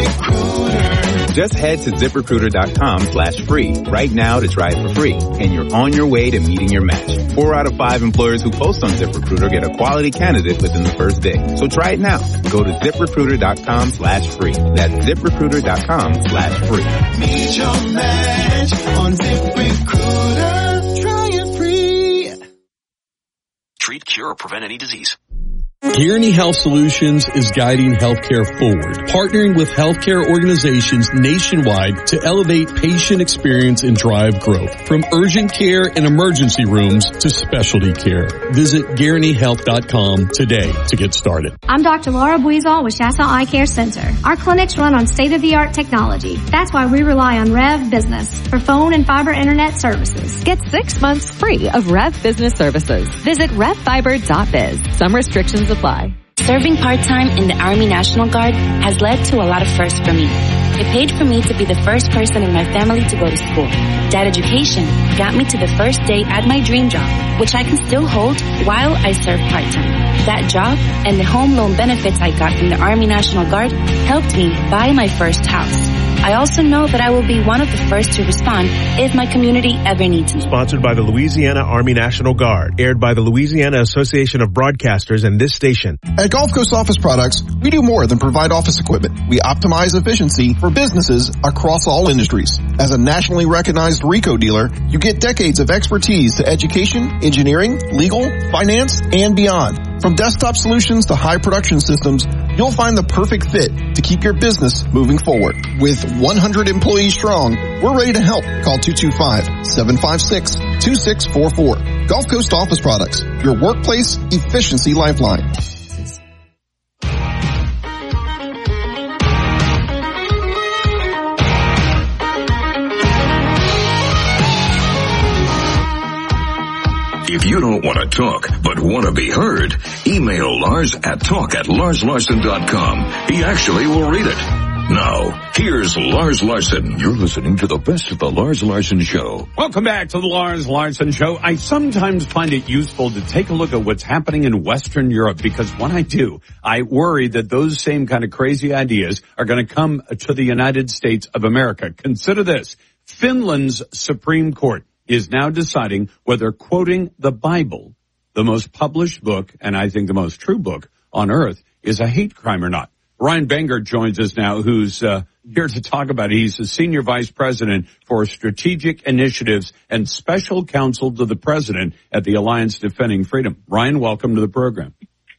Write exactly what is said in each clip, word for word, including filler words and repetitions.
ZipRecruiter. Just head to ZipRecruiter.com slash free right now to try it for free, and you're on your way to meeting your match. Four out of five employers who post on ZipRecruiter get a quality candidate within the first day. So try it now. Go to ZipRecruiter.com slash free. That's ZipRecruiter.com slash free. Meet your match on ZipRecruiter. Try it free. Treat, cure, or prevent any disease. Guaranty Health Solutions is guiding healthcare forward, partnering with healthcare organizations nationwide to elevate patient experience and drive growth. From urgent care and emergency rooms to specialty care. Visit Guaranty Health dot com today to get started. I'm Doctor Laura Buizol with Shasta Eye Care Center. Our clinics run on state-of-the-art technology. That's why we rely on Rev Business for phone and fiber internet services. Get six months free of Rev Business services. Visit rev fiber dot biz. Some restrictions apply. Serving part-time in the Army National Guard has led to a lot of firsts for me. It paid for me to be the first person in my family to go to school. That education got me to the first day at my dream job, which I can still hold while I serve part-time. That job and the home loan benefits I got from the Army National Guard helped me buy my first house. I also know that I will be one of the first to respond if my community ever needs me. Sponsored by the Louisiana Army National Guard. Aired by the Louisiana Association of Broadcasters and this station. At Gulf Coast Office Products, we do more than provide office equipment. We optimize efficiency for businesses across all industries. As a nationally recognized RICO dealer, you get decades of expertise to education, engineering, legal, finance, and beyond. From desktop solutions to high production systems, you'll find the perfect fit to keep your business moving forward. With one hundred employees strong, we're ready to help. Call two two five, seven five six, two six four four. Gulf Coast Office Products, your workplace efficiency lifeline. If you don't want to talk, but want to be heard, email Lars at talk at lars larson dot com. He actually will read it. Now, here's Lars Larson. You're listening to the best of the Lars Larson Show. Welcome back to the Lars Larson Show. I sometimes find it useful to take a look at what's happening in Western Europe, because when I do, I worry that those same kind of crazy ideas are going to come to the United States of America. Consider this. Finland's Supreme Court is now deciding whether quoting the Bible, the most published book, and I think the most true book on earth, is a hate crime or not. Ryan Bangert joins us now, who's uh, here to talk about it. He's the Senior Vice President for Strategic Initiatives and Special Counsel to the President at the Alliance Defending Freedom. Ryan, welcome to the program.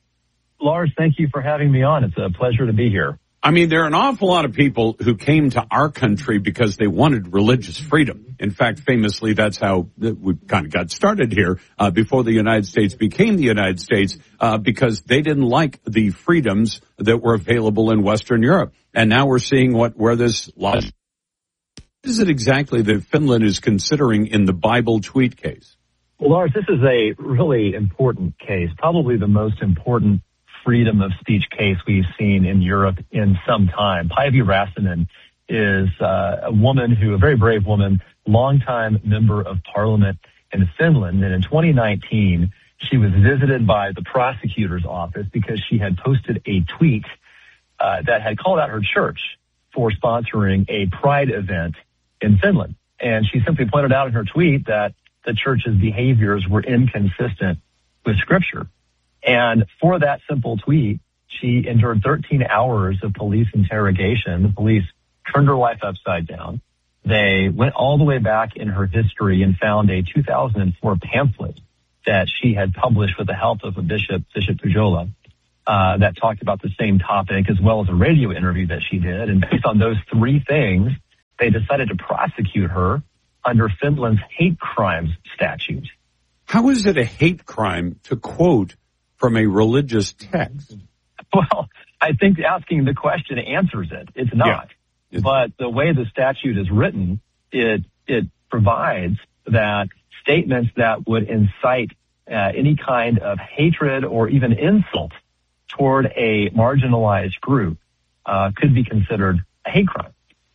Lars, thank you for having me on. It's a pleasure to be here. I mean, there are an awful lot of people who came to our country because they wanted religious freedom. In fact, famously, that's how we kind of got started here uh, before the United States became the United States, uh, because they didn't like the freedoms that were available in Western Europe. And now we're seeing what where this law. What is it exactly that Finland is considering in the Bible tweet case? Well, Lars, this is a really important case, probably the most important freedom of speech case we've seen in Europe in some time. Päivi Räsänen is uh, a woman who, a very brave woman, longtime member of parliament in Finland. And in twenty nineteen, she was visited by the prosecutor's office because she had posted a tweet uh, that had called out her church for sponsoring a pride event in Finland. And she simply pointed out in her tweet that the church's behaviors were inconsistent with Scripture. And for that simple tweet, she endured thirteen hours of police interrogation. The police turned her life upside down. They went all the way back in her history and found a two thousand four pamphlet that she had published with the help of a bishop, Bishop Pujola, uh, that talked about the same topic, as well as a radio interview that she did. And based on those three things, they decided to prosecute her under Finland's hate crimes statute. How is it a hate crime to quote from a religious text? Well, I think asking the question answers it. It's not. Yeah. But the way the statute is written, it it provides that statements that would incite uh, any kind of hatred or even insult toward a marginalized group uh, could be considered a hate crime.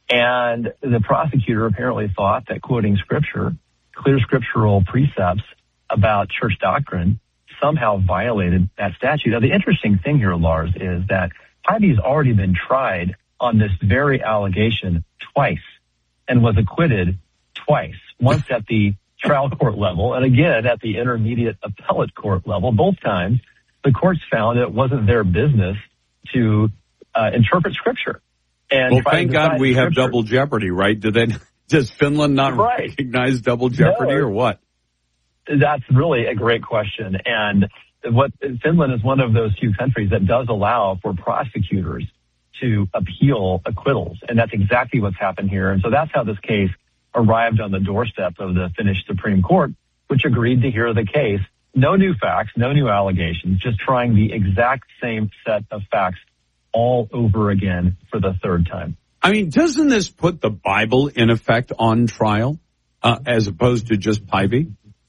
And the prosecutor apparently thought that quoting Scripture, clear scriptural precepts about church doctrine, somehow violated that statute. Now, the interesting thing here, Lars, is that Päivi's already been tried on this very allegation twice and was acquitted twice, once at the trial court level and again at the intermediate appellate court level. Both times, the courts found it wasn't their business to uh, interpret Scripture. And well, thank God we have double jeopardy, right? Do they, does Finland not right. recognize double jeopardy no, or what? That's really a great question. And what Finland is one of those few countries that does allow for prosecutors to appeal acquittals. And that's exactly what's happened here. And so that's how this case arrived on the doorstep of the Finnish Supreme Court, which agreed to hear the case. No new facts, no new allegations, just trying the exact same set of facts all over again for the third time. I mean, doesn't this put the Bible in effect on trial uh, as opposed to just Pivey?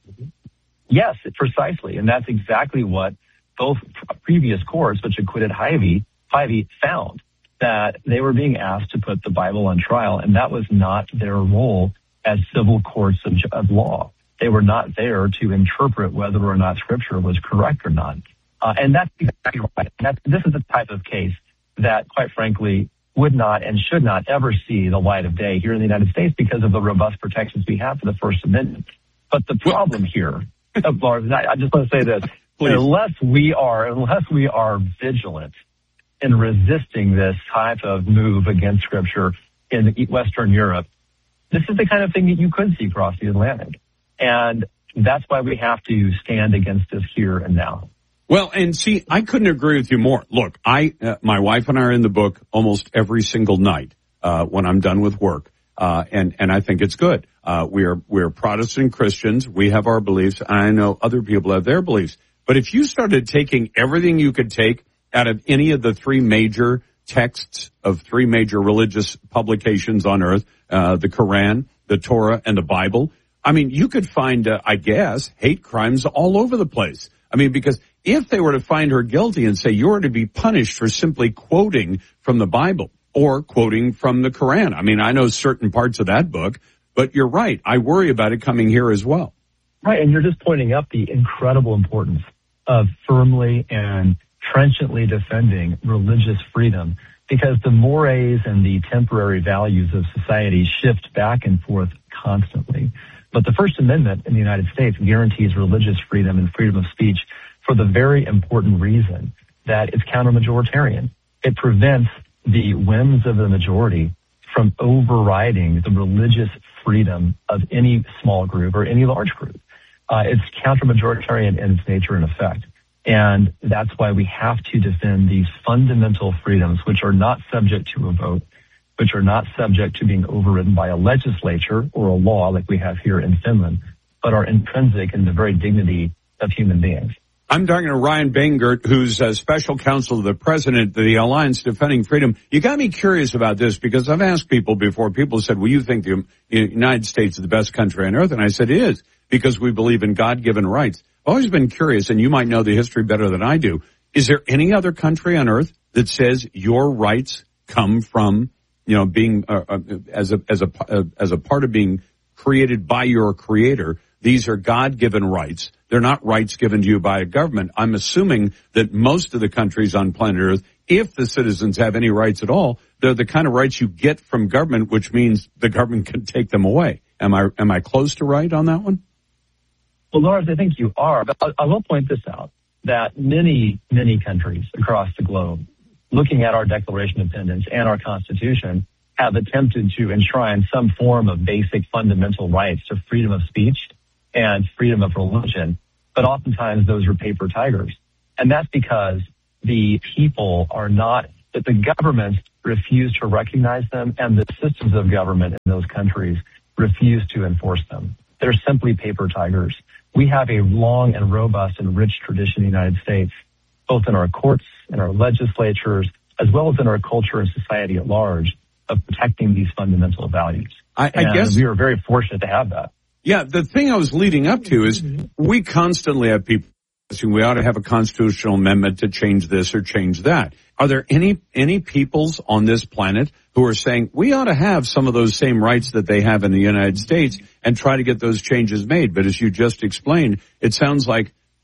Yes, precisely. And that's exactly what both previous courts, which acquitted Pivey, Pivey found, that they were being asked to put the Bible on trial, and that was not their role as civil courts of, of law. They were not there to interpret whether or not Scripture was correct or not. Uh, and that's exactly right. That's, this is the type of case that, quite frankly, would not and should not ever see the light of day here in the United States because of the robust protections we have for the First Amendment. But the problem here, uh, Lars, I, I just want to say this, unless we are, unless we are vigilant in resisting this type of move against Scripture in Western Europe, this is the kind of thing that you could see across the Atlantic. And that's why we have to stand against this here and now. Well, and see, I couldn't agree with you more. Look, I, uh, my wife and I are in the book almost every single night, uh, when I'm done with work. Uh, and, and I think it's good. Uh, we are, we're Protestant Christians. We have our beliefs. I know other people have their beliefs. But if you started taking everything you could take out of any of the three major texts of three major religious publications on earth, uh, the Quran, the Torah, and the Bible, I mean, you could find, uh, I guess, hate crimes all over the place. I mean, because if they were to find her guilty and say you're to be punished for simply quoting from the Bible or quoting from the Quran, I mean, I know certain parts of that book, but you're right. I worry about it coming here as well. Right, and you're just pointing up the incredible importance of firmly and trenchantly defending religious freedom, because the mores and the temporary values of society shift back and forth constantly. But the First Amendment in the United States guarantees religious freedom and freedom of speech for the very important reason that it's counter-majoritarian. It prevents the whims of the majority from overriding the religious freedom of any small group or any large group. Uh, it's counter-majoritarian in its nature and effect. And that's why we have to defend these fundamental freedoms, which are not subject to a vote, which are not subject to being overridden by a legislature or a law like we have here in Finland, but are intrinsic in the very dignity of human beings. I'm talking to Ryan Bangert, who's a special counsel to the president of the Alliance Defending Freedom. You got me curious about this because I've asked people before. People said, well, you think the United States is the best country on earth? And I said, it is, because we believe in God-given rights. I've always been curious, and you might know the history better than I do. Is there any other country on earth that says your rights come from, you know, being uh, uh, as a as a uh, as a part of being created by your creator? These are God-given rights. They're not rights given to you by a government. I'm assuming that most of the countries on planet Earth, if the citizens have any rights at all, they're the kind of rights you get from government, which means the government can take them away. Am I am I close to right on that one? Well, Lars, I think you are. But I will point this out, that many, many countries across the globe, looking at our Declaration of Independence and our Constitution, have attempted to enshrine some form of basic fundamental rights to freedom of speech and freedom of religion. But oftentimes those are paper tigers. And that's because the people are not, that the governments refuse to recognize them, and the systems of government in those countries refuse to enforce them. They're simply paper tigers. We have a long and robust and rich tradition in the United States, both in our courts, in our legislatures, as well as in our culture and society at large, of protecting these fundamental values. I, I guess we are very fortunate to have that. Yeah, the thing I was leading up to is we constantly have people saying we ought to have a constitutional amendment to change this or change that. Are there any any peoples on this planet who are saying we ought to have some of those same rights that they have in the United States and try to get those changes made? But as you just explained, it sounds like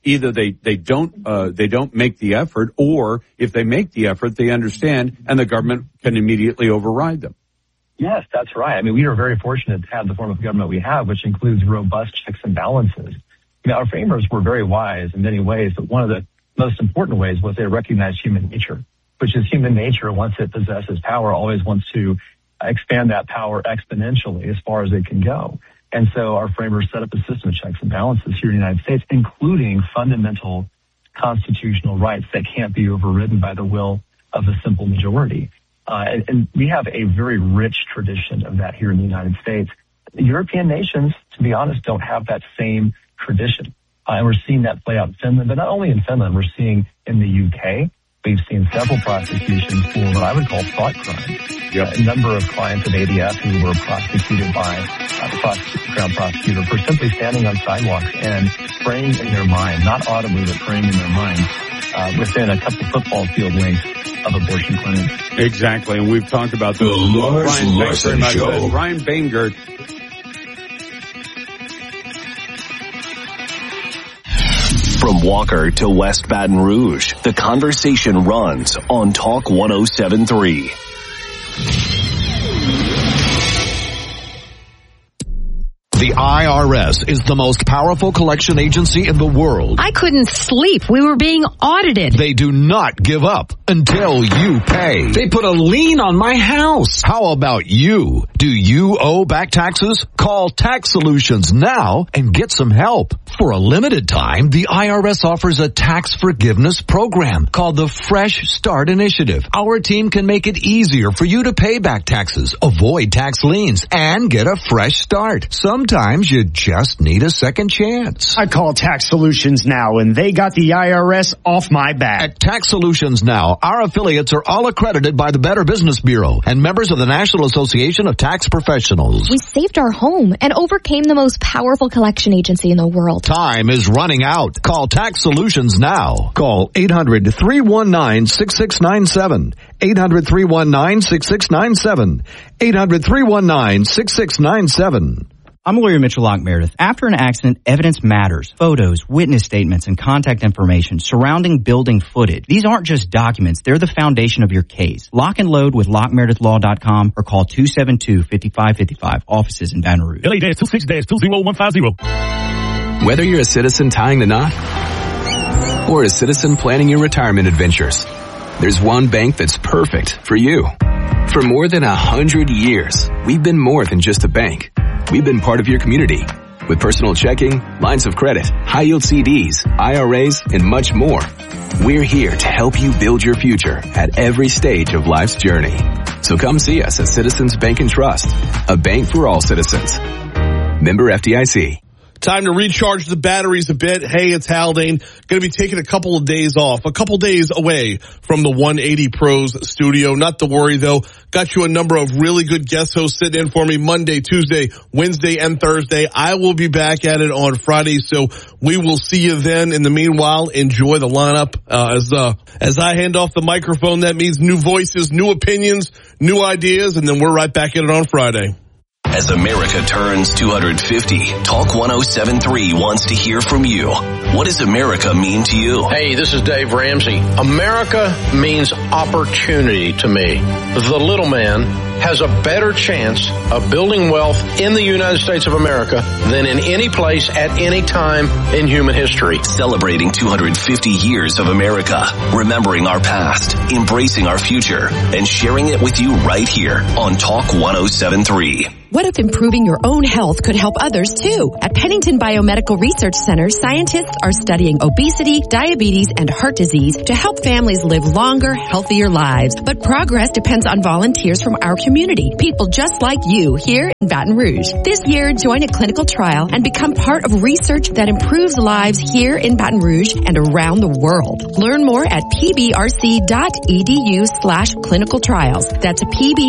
either they, they don't, uh, they don't make the effort, or if they make the effort, they understand and the government can immediately override them. Yes, that's right. I mean, we are very fortunate to have the form of government we have, which includes robust checks and balances. You know, our framers were very wise in many ways, but one of the most important ways was they recognized human nature, which is human nature, once it possesses power, always wants to expand that power exponentially as far as it can go. And so our framers set up a system of checks and balances here in the United States, including fundamental constitutional rights that can't be overridden by the will of a simple majority. Uh, and, and we have a very rich tradition of that here in the United States. European nations, to be honest, don't have that same tradition. Uh, and we're seeing that play out in Finland, but not only in Finland, we're seeing in the U K. We've seen several prosecutions for what I would call thought crimes. Yep. A number of clients of A D F who were prosecuted by uh, the prosec- Crown Prosecutor for simply standing on sidewalks and praying in their mind, not audibly, but praying in their mind, uh, within a couple football field lengths of abortion clinics. Exactly, and we've talked about the Lars Larson Show. Ryan Bangert. From Walker to West Baton Rouge, the conversation runs on Talk one oh seven point three. The I R S is the most powerful collection agency in the world. I couldn't sleep. We were being audited. They do not give up until you pay. They put a lien on my house. How about you? Do you owe back taxes? Call Tax Solutions now and get some help. For a limited time, the I R S offers a tax forgiveness program called the Fresh Start Initiative. Our team can make it easier for you to pay back taxes, avoid tax liens, and get a fresh start. Sometimes you just need a second chance. I call Tax Solutions Now, and they got the I R S off my back. At Tax Solutions Now, our affiliates are all accredited by the Better Business Bureau and members of the National Association of Tax Professionals. We saved our home and overcame the most powerful collection agency in the world. Time is running out. Call Tax Solutions now. Call eight hundred, three one nine, six six nine seven. eight hundred, three one nine, six six nine seven. eight hundred, three one nine, six six nine seven. I'm lawyer Mitchell Locke Meredith. After an accident, evidence matters. Photos, witness statements, and contact information surrounding building footage. These aren't just documents. They're the foundation of your case. Lock and load with lock meredith law dot com or call two seven two, five five five five. Offices in Baton Rouge. L A dash two six dash two zero one five zero. Whether you're a citizen tying the knot or a citizen planning your retirement adventures, there's one bank that's perfect for you. For more than a hundred years, we've been more than just a bank. We've been part of your community with personal checking, lines of credit, high-yield C Ds, I R As, and much more. We're here to help you build your future at every stage of life's journey. So come see us at Citizens Bank and Trust, a bank for all citizens. Member F D I C. Time to recharge the batteries a bit. Hey, it's Haldane. Going to be taking a couple of days off, a couple days away from the one eighty Pros studio. Not to worry, though. Got you a number of really good guest hosts sitting in for me Monday, Tuesday, Wednesday, and Thursday. I will be back at it on Friday, so we will see you then. In the meanwhile, enjoy the lineup. Uh, as, uh, as I hand off the microphone, that means new voices, new opinions, new ideas, and then we're right back at it on Friday. As America turns two hundred fifty, Talk one oh seven point three wants to hear from you. What does America mean to you? Hey, this is Dave Ramsey. America means opportunity to me. The little man has a better chance of building wealth in the United States of America than in any place at any time in human history. Celebrating two hundred fifty years of America, remembering our past, embracing our future, and sharing it with you right here on Talk one oh seven point three. What if improving your own health could help others too? At Pennington Biomedical Research Center, scientists are studying obesity, diabetes, and heart disease to help families live longer, healthier lives. But progress depends on volunteers from our community, people just like you here in Baton Rouge. This year, join a clinical trial and become part of research that improves lives here in Baton Rouge and around the world. Learn more at pbrc.edu slash clinical trials. That's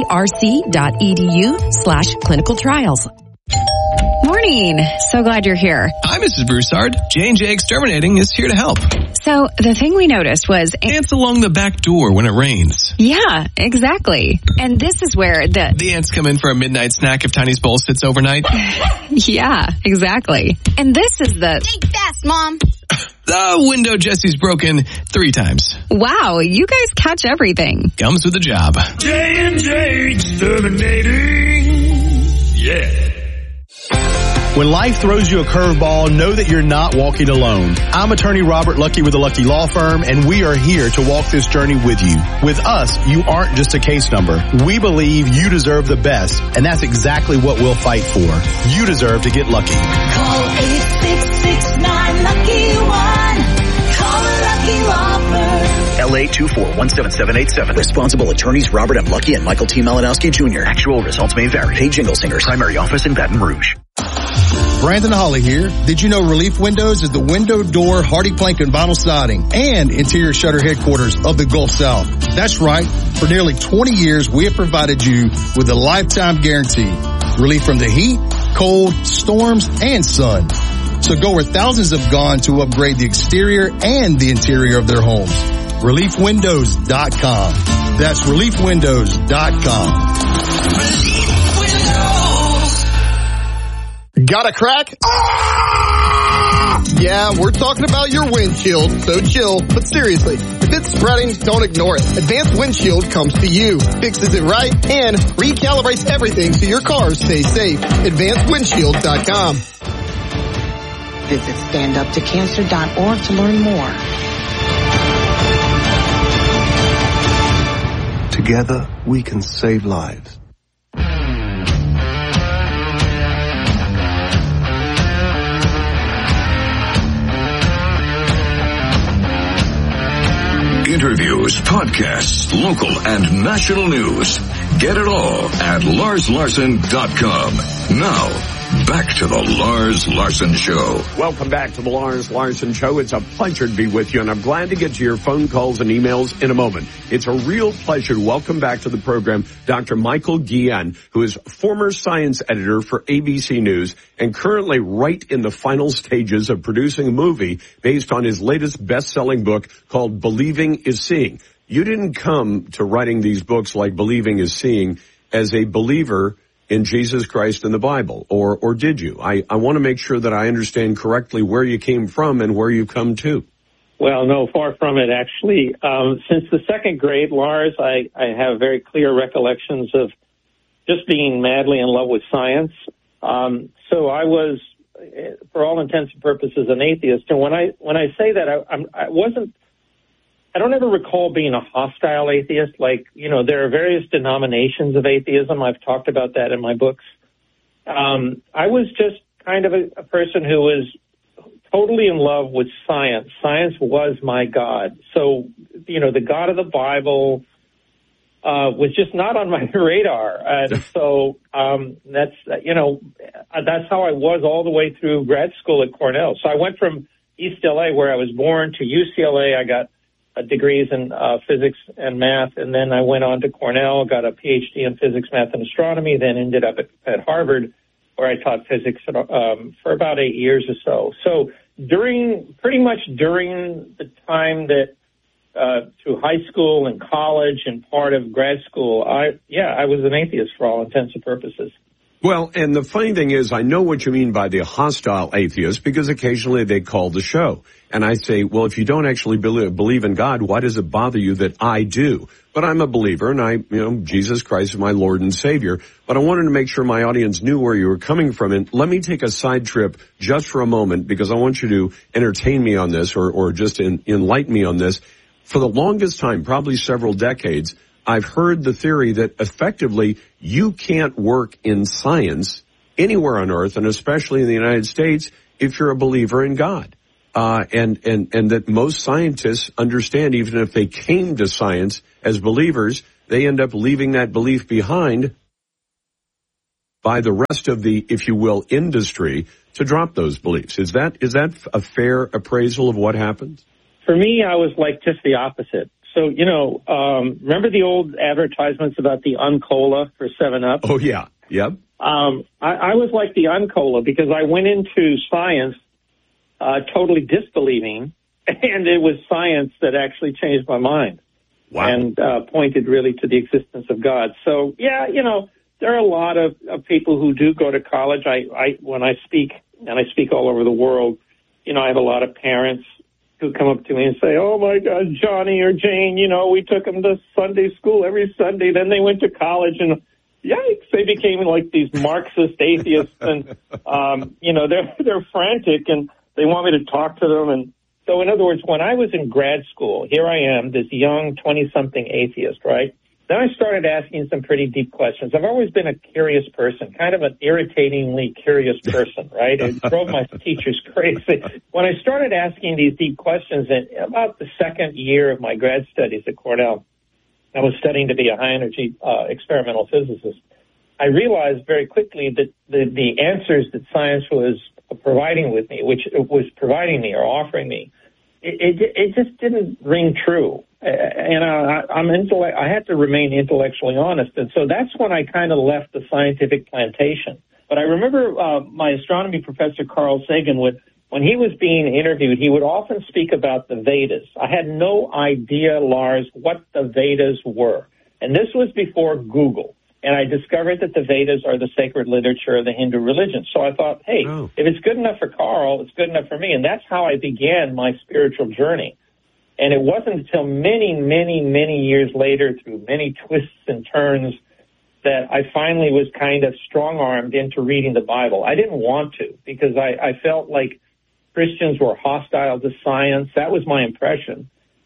pbrc.edu slash clinical trials. Morning. So glad you're here. Hi, Missus Broussard. J and J Exterminating is here to help. So the thing we noticed was ants along the back door when it rains. Yeah, exactly. And this is where the... The ants come in for a midnight snack if Tiny's bowl sits overnight. Yeah, exactly. And this is the... Think fast, Mom. The window Jesse's broken three times. Wow, you guys catch everything. Comes with the job. J and J Exterminating. Yeah. When life throws you a curveball, know that you're not walking alone. I'm attorney Robert Lucky with the Lucky Law Firm, and we are here to walk this journey with you. With us, you aren't just a case number. We believe you deserve the best, and that's exactly what we'll fight for. You deserve to get lucky. Call eight six six nine lucky one. Call a Lucky Law Firm. L A two four one seven seven eight seven. Responsible attorneys Robert M. Lucky and Michael T. Malinowski Junior Actual results may vary. Paid Jingle Singers. Primary office in Baton Rouge. Brandon Holly here. Did you know Relief Windows is the window, door, hardy plank, and vinyl siding and interior shutter headquarters of the Gulf South? That's right. For nearly twenty years, we have provided you with a lifetime guarantee. Relief from the heat, cold, storms, and sun. So go where thousands have gone to upgrade the exterior and the interior of their homes. relief windows dot com. That's relief windows dot com. Got a crack? Ah! Yeah, we're talking about your windshield, so chill. But seriously, if it's spreading, don't ignore it. Advanced Windshield comes to you, fixes it right, and recalibrates everything so your cars stay safe. advanced windshield dot com. Visit stand up to cancer dot org to learn more. Together, we can save lives. Interviews, podcasts, local and national news. Get it all at lars larson dot com. Now, back to the Lars Larson Show. Welcome back to the Lars Larson Show. It's a pleasure to be with you, and I'm glad to get to your phone calls and emails in a moment. It's a real pleasure to welcome back to the program Doctor Michael Guillen, who is former science editor for A B C News and currently right in the final stages of producing a movie based on his latest best-selling book called Believing is Seeing. You didn't come to writing these books like Believing is Seeing as a believer in Jesus Christ and the Bible, or or did you? I, I want to make sure that I understand correctly where you came from and where you've come to. Well, no, far from it, actually. Um, since the second grade, Lars, I, I have very clear recollections of just being madly in love with science. Um, so I was, for all intents and purposes, an atheist. And when I when I say that, I, I'm, I wasn't, I don't ever recall being a hostile atheist. Like, you know, there are various denominations of atheism. I've talked about that in my books. Um, I was just kind of a, a person who was totally in love with science. Science was my God. So, you know, the God of the Bible uh, was just not on my radar. And so um, that's, you know, that's how I was all the way through grad school at Cornell. So I went from East L A, where I was born, to U C L A. I got uh, degrees in uh, physics and math, and then I went on to Cornell, got a P H D in physics, math, and astronomy, then ended up at, at Harvard, where I taught physics um, for about eight years or so. So during, pretty much during the time that, uh, through high school and college and part of grad school, I, yeah, I was an atheist for all intents and purposes. Well, and the funny thing is, I know what you mean by the hostile atheist, because occasionally they call the show. And I say, well, if you don't actually believe, believe in God, why does it bother you that I do? But I'm a believer, and I, you know, Jesus Christ is my Lord and Savior. But I wanted to make sure my audience knew where you were coming from. And let me take a side trip just for a moment, because I want you to entertain me on this, or, or just in, enlighten me on this. For the longest time, probably several decades, I've heard the theory that effectively you can't work in science anywhere on earth, and especially in the United States, if you're a believer in God. Uh, and, and, and that most scientists understand, even if they came to science as believers, they end up leaving that belief behind by the rest of the, if you will, industry to drop those beliefs. Is that, is that a fair appraisal of what happens? For me, I was like just the opposite. So, you know, um, remember the old advertisements about the Uncola for seven up? Oh, yeah. Yep. Um, I, I was like the Uncola, because I went into science uh, totally disbelieving, and it was science that actually changed my mind. Wow. And uh, pointed really to the existence of God. So, yeah, you know, there are a lot of, of people who do go to college. I, I, when I speak, and I speak all over the world, you know, I have a lot of parents who come up to me and say, oh, my God, Johnny or Jane, you know, we took them to Sunday school every Sunday. Then they went to college, and yikes, they became like these Marxist atheists. And, um, you know, they're, they're frantic, and they want me to talk to them. And so, in other words, when I was in grad school, here I am, this young twenty-something atheist, right? Then I started asking some pretty deep questions. I've always been a curious person, kind of an irritatingly curious person, right? It drove my teachers crazy. When I started asking these deep questions in about the second year of my grad studies at Cornell, I was studying to be a high-energy uh, experimental physicist. I realized very quickly that the, the answers that science was providing with me, which it was providing me or offering me, it, it, it just didn't ring true. And I, I'm intellect, I had to remain intellectually honest. And so that's when I kind of left the scientific plantation. But I remember uh, my astronomy professor, Carl Sagan, would, when he was being interviewed, he would often speak about the Vedas. I had no idea, Lars, what the Vedas were. And this was before Google. And I discovered that the Vedas are the sacred literature of the Hindu religion. So I thought, hey, oh. if it's good enough for Carl, it's good enough for me. And that's how I began my spiritual journey. And it wasn't until many, many, many years later, through many twists and turns, that I finally was kind of strong-armed into reading the Bible. I didn't want to, because I, I felt like Christians were hostile to science. That was my impression.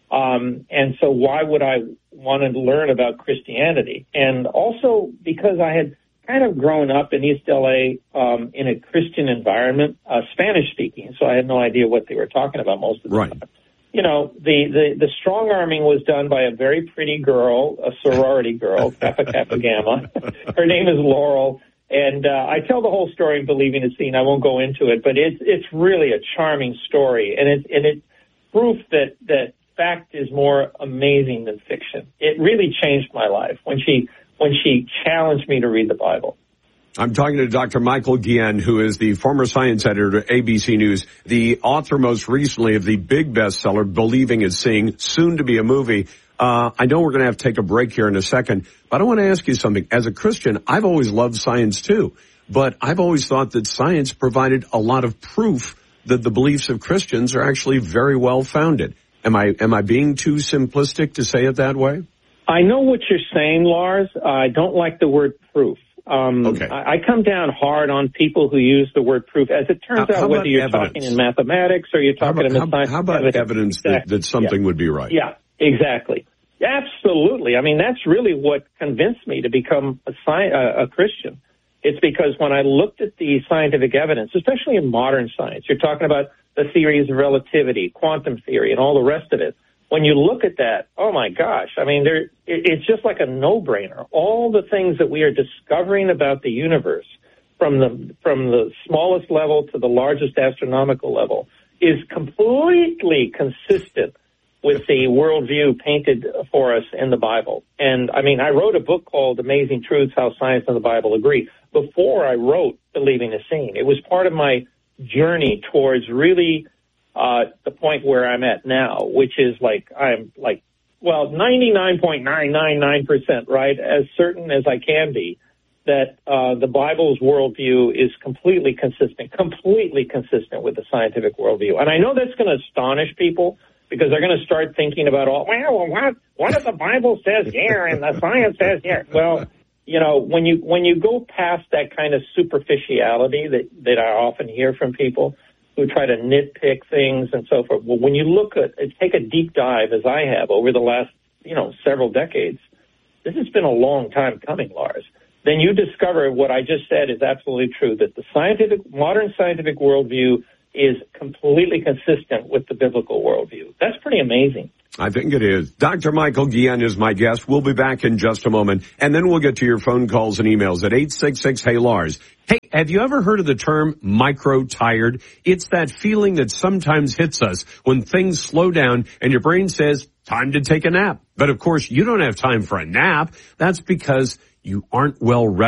Um, and so why would I want to learn about Christianity? And also because I had kind of grown up in East L A um, in a Christian environment, uh, Spanish-speaking, so I had no idea what they were talking about most of the right. time. You know, the, the, the strong-arming was done by a very pretty girl, a sorority girl, Kappa Kappa Gamma. Her name is Laurel. And uh, I tell the whole story in Believing Is Seen. I won't go into it, but it's it's really a charming story, and it's and it's proof that that fact is more amazing than fiction. It really changed my life when she when she challenged me to read the Bible. I'm talking to Doctor Michael Guillen, who is the former science editor at A B C News, the author most recently of the big bestseller, Believing Is Seeing, soon to be a movie. Uh, I know we're going to have to take a break here in a second, but I want to ask you something. As a Christian, I've always loved science too, but I've always thought that science provided a lot of proof that the beliefs of Christians are actually very well founded. Am I, am I being too simplistic to say it that way? I know what you're saying, Lars. I don't like the word proof. Um, okay. I, I come down hard on people who use the word proof. As it turns how, out, how whether you're evidence? talking in mathematics or you're talking how about, in science. How about evidence, evidence that, that something yeah. would be right? Yeah, exactly. Absolutely. I mean, that's really what convinced me to become a, sci- uh, a Christian. It's because when I looked at the scientific evidence, especially in modern science, you're talking about the theories of relativity, quantum theory, and all the rest of it. When you look at that, oh my gosh, I mean, there, it, it's just like a no-brainer. All the things that we are discovering about the universe, from the from the smallest level to the largest astronomical level, is completely consistent with the worldview painted for us in the Bible. And, I mean, I wrote a book called Amazing Truths, How Science and the Bible Agree, before I wrote Believing Is Seen. It was part of my journey towards really uh the point where I'm at now, which is like, I'm like, well, ninety-nine point nine nine nine percent, right, as certain as I can be, that uh the Bible's worldview is completely consistent, completely consistent with the scientific worldview. And I know that's going to astonish people, because they're going to start thinking about, all, well, what, what if the Bible says here and the science says here? Well, you know, when you when you go past that kind of superficiality that, that I often hear from people who try to nitpick things and so forth, well, when you look at, take a deep dive, as I have over the last, you know, several decades, this has been a long time coming, Lars, then you discover what I just said is absolutely true, that the scientific, modern scientific worldview is completely consistent with the biblical worldview. That's pretty amazing. I think it is. Doctor Michael Guillen is my guest. We'll be back in just a moment, and then we'll get to your phone calls and emails at eight six six, hey Lars. Hey, have you ever heard of the term micro-tired? It's that feeling that sometimes hits us when things slow down and your brain says, time to take a nap. But of course, you don't have time for a nap. That's because you aren't well rested.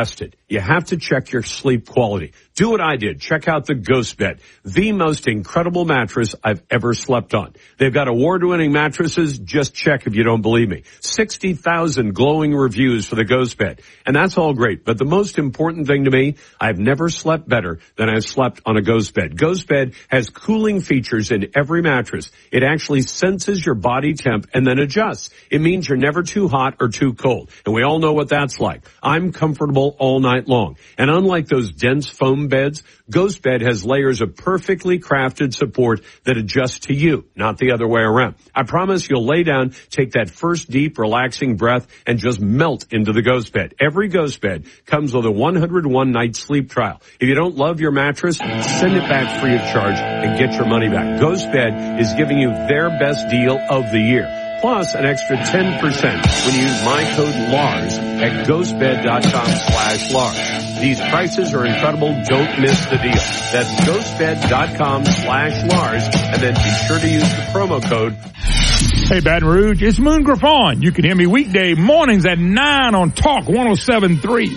you have to check your sleep quality. Do what I did. Check out the Ghost Bed, the most incredible mattress I've ever slept on. They've got award-winning mattresses. Just check if you don't believe me. sixty thousand glowing reviews for the Ghost Bed. And that's all great. But the most important thing to me, I've never slept better than I've slept on a Ghost Bed. Ghost Bed has cooling features in every mattress. It actually senses your body temp and then adjusts. It means you're never too hot or too cold. And we all know what that's like. I'm comfortable all night long. And unlike those dense foam beds, Ghost Bed has layers of perfectly crafted support that adjust to you, not the other way around. I promise you'll lay down, take that first deep, relaxing breath, and just melt into the Ghost Bed. Every Ghost Bed comes with a one hundred one night sleep trial. If you don't love your mattress, send it back free of charge and get your money back. Ghost Bed is giving you their best deal of the year. Plus an extra ten percent when you use my code Lars at ghostbed.com slash Lars. These prices are incredible. Don't miss the deal. That's ghostbed.com slash Lars, and then be sure to use the promo code. Hey, Baton Rouge, it's Moon Griffon. You can hear me weekday mornings at nine on Talk one oh seven point three.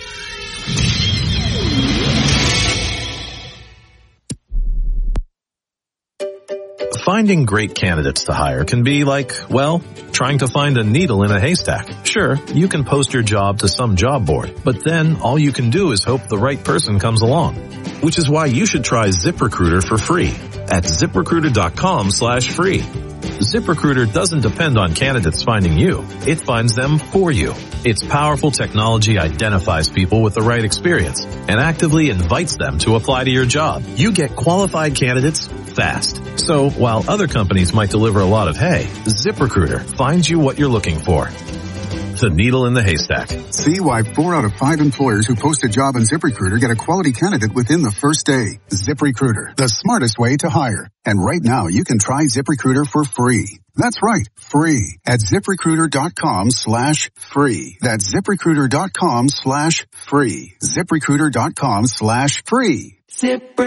Finding great candidates to hire can be like, well, trying to find a needle in a haystack. Sure, you can post your job to some job board, but then all you can do is hope the right person comes along. Which is why you should try ZipRecruiter for free at ZipRecruiter.com slash free. ZipRecruiter doesn't depend on candidates finding you. It finds them for you. Its powerful technology identifies people with the right experience and actively invites them to apply to your job. You get qualified candidates fast. So while other companies might deliver a lot of hay, ZipRecruiter finds you what you're looking for. The needle in the haystack. See why four out of five employers who post a job on ZipRecruiter get a quality candidate within the first day. ZipRecruiter, the smartest way to hire. And right now you can try ZipRecruiter for free. That's right, free at ZipRecruiter.com slash free. That's ZipRecruiter.com slash free. ZipRecruiter.com slash free. Zip